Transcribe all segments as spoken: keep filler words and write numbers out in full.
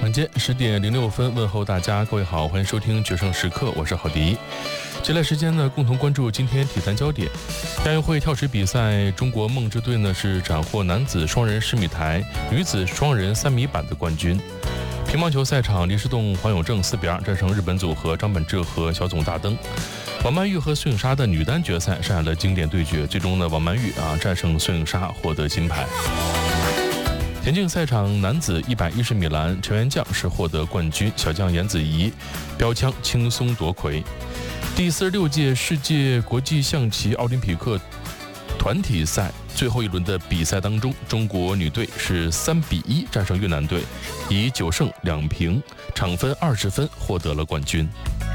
晚间十点零六分，问候大家，各位好，欢迎收听决胜时刻，我是郝迪。接下来时间呢，共同关注今天体坛焦点。亚运会跳水比赛，中国梦之队呢是斩获男子双人十米台、女子双人三米板的冠军。乒乓球赛场，林诗栋、黄永正四比二战胜日本组合张本智和小冢大登。王曼玉和孙颖莎的女单决赛上演了经典对决，最终呢，王曼玉啊战胜孙颖莎，获得金牌。田径赛场，男子一百一十米栏，陈元将是获得冠军，小将颜子怡标枪轻松夺魁。第四十六届世界国际象棋奥林匹克团体赛最后一轮的比赛当中，中国女队是三比一战胜越南队，以九胜两平，场分二十分获得了冠军。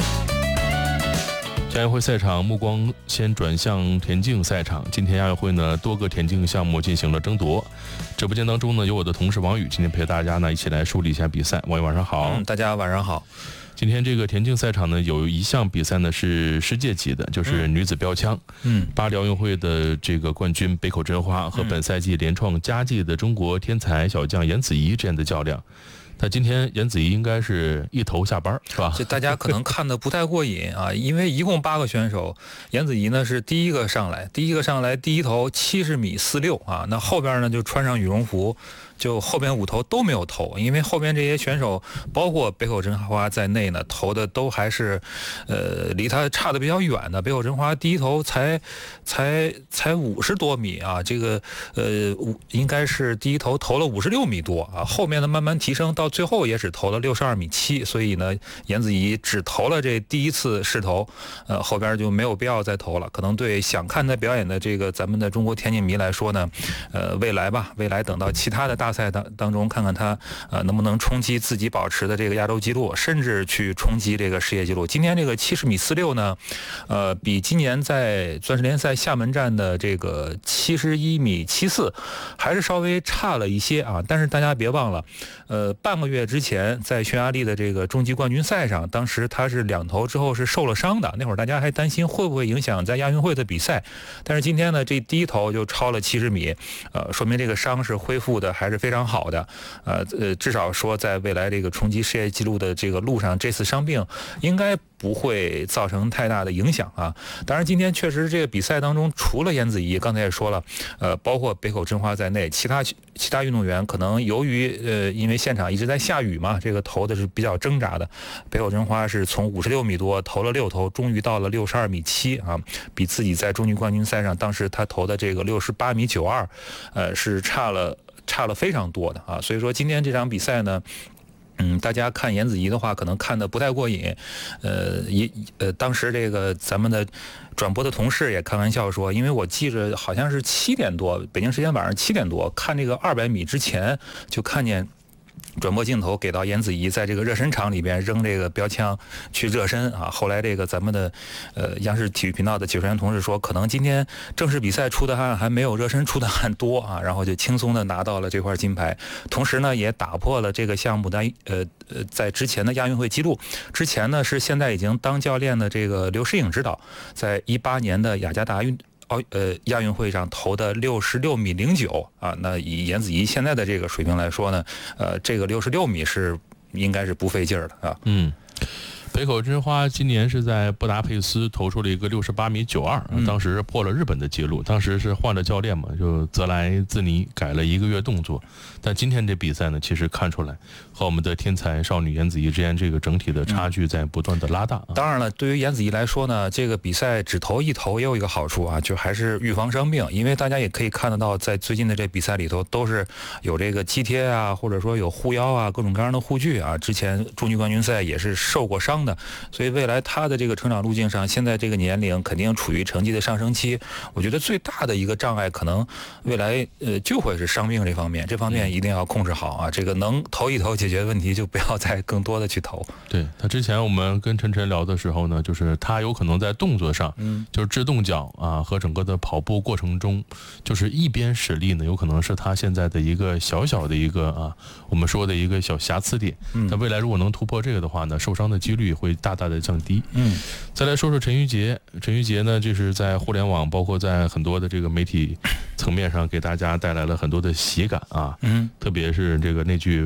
亚运会赛场，目光先转向田径赛场。今天亚运会呢，多个田径项目进行了争夺。直播间当中呢，有我的同事王宇，今天陪大家呢一起来梳理一下比赛。王宇晚上好。 嗯，大家晚上好。 今天这个田径赛场呢，有一项比赛呢是世界级的，就是女子标枪。嗯，巴黎奥运会的这个冠军北口真花和本赛季连创佳绩的中国天才小将颜子怡这样的较量。那今天颜子怡应该是一头下班，是吧？ 就大家可能看得不太过瘾啊，因为一共八个选手，颜子怡呢是第一个上来，第一个上来第一头七十米四六啊，那后边呢就穿上羽绒服。就后边五头都没有投，因为后边这些选手，包括北口真花在内呢，投的都还是，呃，离他差的比较远的。北口真花第一头才，才才五十多米啊，这个呃，应该是第一头投了五十六米多啊，后面呢慢慢提升，到最后也只投了六十二米七，所以呢，颜子怡只投了这第一次试投，呃，后边就没有必要再投了。可能对想看他表演的这个咱们的中国田径迷来说呢，呃，未来吧，未来等到其他的大赛当当中，看看他呃能不能冲击自己保持的这个亚洲纪录，甚至去冲击这个世界纪录。今天这个七十米四六呢，呃，比今年在钻石联赛厦门站的这个七十一米七四还是稍微差了一些啊。但是大家别忘了，呃，半个月之前在匈牙利的这个中级冠军赛上，当时他是两头之后是受了伤的，那会儿大家还担心会不会影响在亚运会的比赛。但是今天呢，这第一头就超了七十米，呃，说明这个伤是恢复的还是非常好的，呃呃，至少说在未来这个冲击世界纪录的这个路上，这次伤病应该不会造成太大的影响啊。当然，今天确实这个比赛当中，除了颜子怡，刚才也说了，呃，包括北口真花在内，其他其他运动员可能由于呃，因为现场一直在下雨嘛，这个投的是比较挣扎的。北口真花是从五十六米多投了六投，终于到了六十二米七啊，比自己在中级冠军赛上当时他投的这个六十八米九二，呃，是差了。差了非常多的啊，所以说今天这场比赛呢，嗯，大家看颜子怡的话，可能看得不太过瘾，呃，也呃，当时这个咱们的转播的同事也开玩笑说，因为我记着好像是七点多，北京时间晚上七点多看这个二百米之前就看见。转播镜头给到颜子怡在这个热身场里边扔这个标枪去热身啊，后来这个咱们的呃央视体育频道的解说员同事说，可能今天正式比赛出的汗还没有热身出的汗多啊，然后就轻松的拿到了这块金牌，同时呢也打破了这个项目的呃呃在之前的亚运会纪录，之前呢是现在已经当教练的这个刘诗颖指导，在一八年的雅加达运。奥呃亚运会上投的六十六米零九啊，那以颜子怡现在的这个水平来说呢，呃，这个六十六米是应该是不费劲儿的啊。 嗯。北口真花今年是在布达佩斯投出了一个六十八米九二，当时破了日本的记录。当时是换了教练嘛，就泽莱兹尼改了一个月动作。但今天这比赛呢，其实看出来和我们的天才少女颜子怡之间这个整体的差距在不断的拉大。 当然了，对于颜子怡来说呢，这个比赛只投一投也有一个好处啊，就还是预防伤病。因为大家也可以看得到，在最近的这比赛里头，都是有这个肌贴啊，或者说有护腰啊，各种各样的护具啊。之前中级冠军赛也是受过伤的，所以未来他的这个成长路径上，现在这个年龄肯定处于成绩的上升期。我觉得最大的一个障碍，可能未来呃就会是伤病这方面，这方面一定要控制好啊。这个能投一投解决问题，就不要再更多的去投。 对，他之前我们跟晨晨聊的时候呢，就是他有可能在动作上，嗯，就是制动脚啊和整个的跑步过程中，就是一边使力呢，有可能是他现在的一个小小的一个啊，我们说的一个小瑕疵点。嗯，他未来如果能突破这个的话呢，受伤的几率会大大的降低。嗯，再来说说陈玉洁，陈玉洁呢，就是在互联网，包括在很多的这个媒体层面上，给大家带来了很多的喜感啊。嗯，特别是这个那句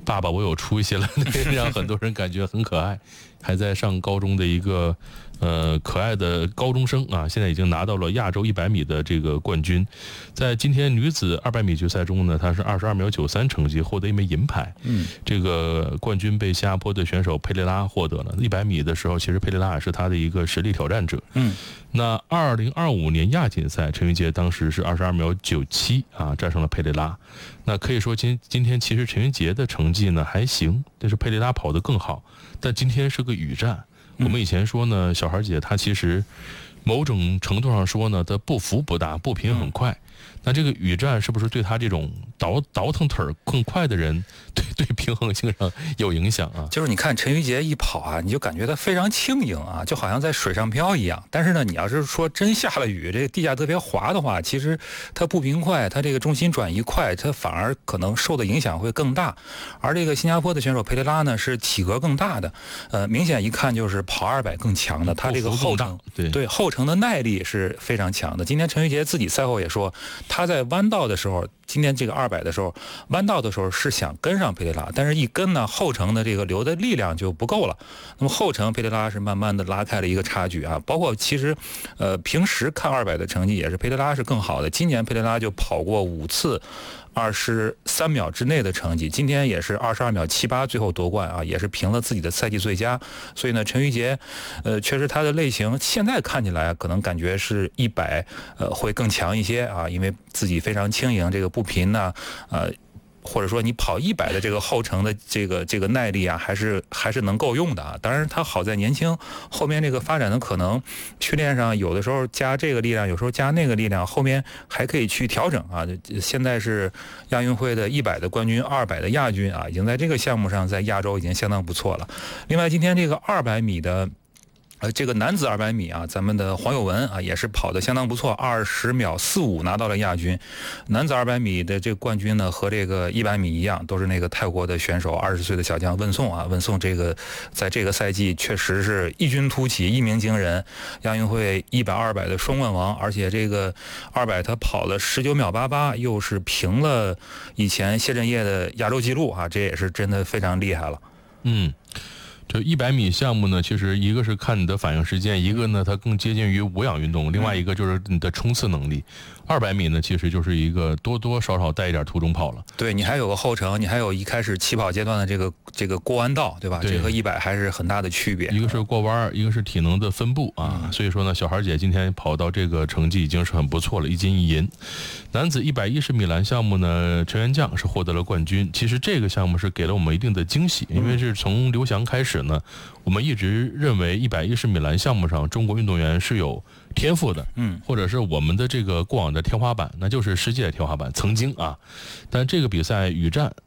爸爸我有出息了，让很多人感觉很可爱。还在上高中的一个呃可爱的高中生啊，现在已经拿到了亚洲一百米的这个冠军。在今天女子二百米决赛中呢，她是二十二秒九三成绩获得一枚银牌。 嗯， 这个冠军被新加坡的选手佩雷拉获得了。一百米的时候，其实佩雷拉也是她的一个实力挑战者。 嗯， 那二零二五年亚锦赛，陈云杰当时是二十二秒九七啊，战胜了佩雷拉。那可以说今今天其实陈云杰的成绩呢还行，但是佩雷拉跑得更好。但今天是个雨战，我们以前说呢，小孩姐她其实某种程度上说呢，她步幅不大，步频很快。那这个雨战是不是对他这种倒倒腾腿儿更快的人，对对平衡性上有影响啊？ 就是你看陈云杰一跑啊，你就感觉他非常轻盈啊，就好像在水上漂一样。但是呢，你要是说真下了雨，这个地下特别滑的话，其实他步频快，他这个重心转移快，他反而可能受的影响会更大。而这个新加坡的选手佩雷拉呢，是体格更大的，呃，明显一看就是跑二百更强的，他这个后程对对后程的耐力是非常强的。今天陈云杰自己赛后也说，他在弯道的时候，今天这个二百的时候，弯道的时候是想跟上佩雷拉，但是一跟呢，后程的这个留的力量就不够了。那么后程佩雷拉是慢慢的拉开了一个差距啊。包括其实，呃，平时看二百的成绩也是佩雷拉是更好的。今年佩雷拉就跑过五次二十三秒之内的成绩，今天也是二十二秒七八，最后夺冠啊，也是凭了自己的赛季最佳。所以呢，陈云杰，呃，确实他的类型现在看起来可能感觉是一百，呃，会更强一些啊，因为自己非常轻盈，这个步频呢，呃。或者说你跑一百的这个后程的这个这个耐力啊，还是还是能够用的啊。当然他好在年轻，后面这个发展的可能训练上有的时候加这个力量，有时候加那个力量，后面还可以去调整啊。现在是亚运会的一百的冠军，二百的亚军啊，已经在这个项目上在亚洲已经相当不错了。另外今天这个二百米的。呃，这个男子二百米啊，咱们的黄有文啊也是跑得相当不错，二十秒四五拿到了亚军。男子二百米的这个冠军呢，和这个一百米一样，都是那个泰国的选手，二十岁的小将温颂啊。温颂这个在这个赛季确实是异军突起，一鸣惊人，亚运会一百、二百的双冠王，而且这个二百他跑了十九秒八八，又是平了以前谢震业的亚洲纪录啊，这也是真的非常厉害了。 嗯。这一百米项目呢，其实一个是看你的反应时间，一个呢它更接近于无氧运动，另外一个就是你的冲刺能力。二百米呢，其实就是一个多多少少带一点途中跑了。 对，你还有个后程，你还有一开始起跑阶段的这个这个过弯道，对吧？ 对， 这和一百还是很大的区别。 一个是过弯，一个是体能的分布啊。嗯、所以说呢，小孩姐今天跑到这个成绩已经是很不错了，一金一银。男子一百一十米栏项目呢，陈元将是获得了冠军。其实这个项目是给了我们一定的惊喜，因为是从刘翔开始呢，我们一直认为一百一十米栏项目上中国运动员是有天赋的，嗯，或者是我们的这个过往的天花板，那就是世界天花板，曾经啊。但这个比赛雨战